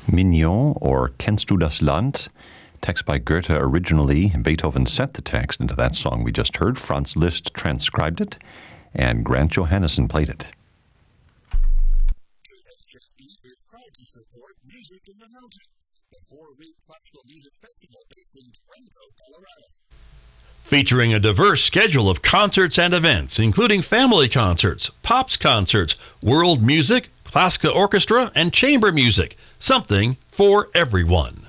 Mignon, or Kennst du das Land? Text by Goethe originally. Beethoven sent the text into that song we just heard. Franz Liszt transcribed it, and Grant Johannesson played it. KSJB is proud to support Music in the Mountains, the 4-week classical music festival based in Durango, Colorado. Featuring a diverse schedule of concerts and events, including family concerts, pops concerts, world music, classical orchestra, and chamber music. Something for everyone.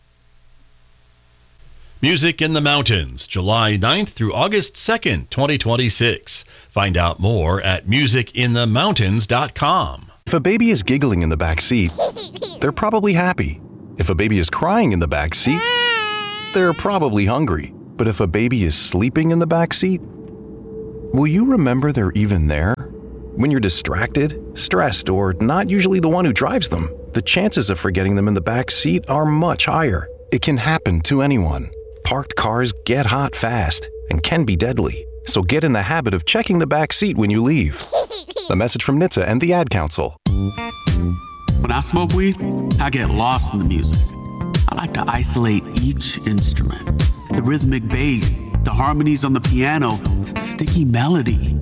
Music in the Mountains, July 9th through August 2nd, 2026. Find out more at musicinthemountains.com. If a baby is giggling in the back seat, they're probably happy. If a baby is crying in the back seat, they're probably hungry. But if a baby is sleeping in the back seat, will you remember they're even there? When you're distracted, stressed, or not usually the one who drives them, the chances of forgetting them in the back seat are much higher. It can happen to anyone. Parked cars get hot fast and can be deadly. So get in the habit of checking the back seat when you leave. A message from NHTSA and the Ad Council. When I smoke weed, I get lost in the music. I like to isolate each instrument. The rhythmic bass, the harmonies on the piano, the sticky melody.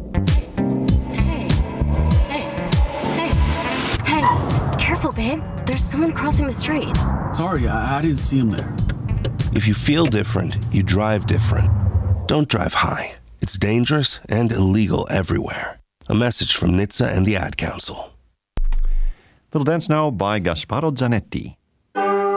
Hey, careful, babe. There's someone crossing the street. Sorry, I didn't see him there. If you feel different, you drive different. Don't drive high. It's dangerous and illegal everywhere. A message from NHTSA and the Ad Council. Little dance now by Gasparo Zanetti.